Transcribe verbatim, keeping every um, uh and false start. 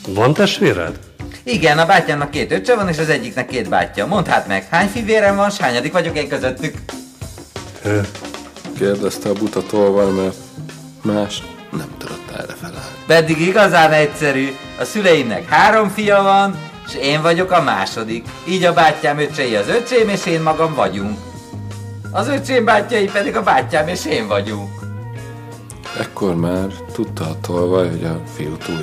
Van testvéred? Igen, a bátyámnak két öccse van, és az egyiknek két bátyja. Mondd hát meg, hány fivérem van, s hányadik vagyok én közöttük? Ö, Kérdezte a buta tolvaj, mert más nem tudott erre felállni. Pedig igazán egyszerű. A szüleimnek három fia van, és én vagyok a második. Így a bátyám öccsei az öcsém, és én magam vagyunk. Az öcsém bátyjai pedig a bátyám és én vagyunk. Ekkor már tudta a tolvaj, hogy a fiú túl